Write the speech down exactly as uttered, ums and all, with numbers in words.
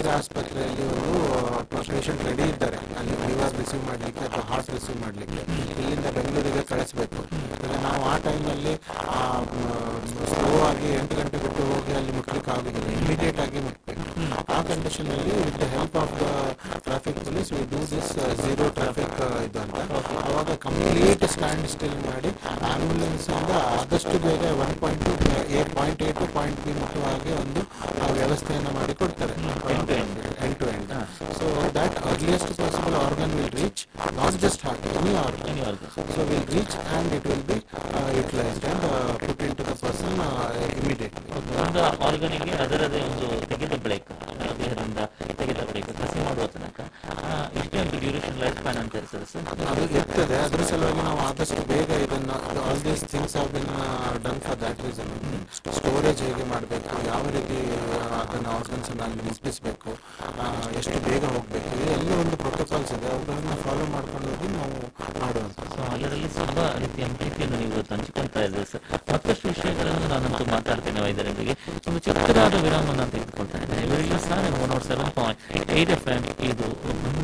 ಆಸ್ಪತ್ರೆಯಲ್ಲಿ ಒಂದು patient ready ಇದ್ದಾರೆ, ಅಲ್ಲಿ ಲಿವರ್ ರಿಸೀವ್ ಮಾಡಲಿಕ್ಕೆ ಅಥವಾ ಹಾರ್ಟ್ ರಿಸೀವ್ ಮಾಡಲಿಕ್ಕೆ, ಇಲ್ಲಿಂದ ಬೆಂಗಳೂರಿಗೆ ಕಳಿಸ್ಬೇಕು. ಈಗ ನಾವು ಆ ಟೈಮಲ್ಲಿ ಸ್ಲೋ ಆಗಿ ಎಂಟು ಗಂಟೆ ಬಿಟ್ಟು ಹೋಗಿ ಅಲ್ಲಿ ಮುಟ್ಲಿಕ್ಕೆ ಆಗೋದಿಲ್ಲ, ಇಮಿಡಿಯೇಟ್ ಆಗಿ ಮುಟ್ಬೇಕು. ಆ ಕಂಡೀಷನಲ್ಲಿ with the help of the traffic police we do this zero traffic ಇದು ಅಂತ. ಅವಾಗ ಕಂಪ್ಲೀಟ್ ಸ್ಟ್ಯಾಂಡ್ ಸ್ಟಿಲ್ ಮಾಡಿ ಆಂಬ್ಯುಲೆನ್ಸ್ ಇಂದ ಆದಷ್ಟು ಬೇಗ one point to A point A to point B ಮುಟ್ಟುವ ಹಾಗೆ ಒಂದು ವ್ಯವಸ್ಥೆಯನ್ನು ಮಾಡಿ ಕೊಡ್ತಾರೆ end to end. So that earliest possible organ will reach, not just heart, any organ. So will reach and it will be utilised and put in to the person immediately. ಒಂದು ಆರ್ಗನಿಗೆ ಅದರದೇ ಒಂದು ತೆಗೆದ ಬಳಿಕ ದೇಹದಿಂದ ತೆಗೆದ ಬಳಿಕ ಕಸಿ ಮಾಡುವ ತನಕ ಇಷ್ಟೇ ಒಂದು ಡ್ಯೂರೇಷನ್ ಲೈಫ್ ಸ್ಪ್ಯಾನ್ ಅಂತ ಇರ್ತದೆ ಸರ್, ಅದು ಇರ್ತದೆ. ಅದ್ರ ಸಲುವಾಗಿ ನಾವು ಆದಷ್ಟು ಬೇಗ ಇದನ್ನು all these things have been done for that reason. Storage ಹೇಗೆ ಮಾಡಬೇಕು, ಯಾವ ರೀತಿ ಅದನ್ನು ಆರ್ಗನ್ಸನ್ನು ಅಲ್ಲಿ ನಿಲ್ಲಿಸಬೇಕು, ಎಷ್ಟು ಬೇಗ ಹೋಗಬೇಕು, ಇದೆಲ್ಲ ಒಂದು ಪ್ರೋಟೋಕಾಲ್ಸ್ ಇದೆ, ಅವುಗಳನ್ನು ಫಾಲೋ ಮಾಡ್ಕೊಂಡು ಹೋಗಿ ನಾವು ಮಾಡುವಂಥದ್ದು. ಸೊ ಅದರಲ್ಲಿ ತುಂಬ ರೀತಿಯ ಮಾಹಿತಿಯನ್ನು ನೀವು ಇವತ್ತು ಹಂಚಿಕೊಳ್ತಾ ಇದ್ದೀರಿ ಸರ್. ಮತ್ತಷ್ಟು ವಿಷಯಗಳನ್ನು ನಾನಂತೂ ಮಾತಾಡ್ತೇನೆ ವೈದ್ಯರೊಂದಿಗೆ. ಒಂದು ಚಿಕ್ಕದಾದ ವಿರಾಮವನ್ನು ತೆಗೆದುಕೊಳ್ತಾ ಇದ್ದೇನೆ. ಇವರೆಲ್ಲ ಸಹ one not seven point eight F M ಇದು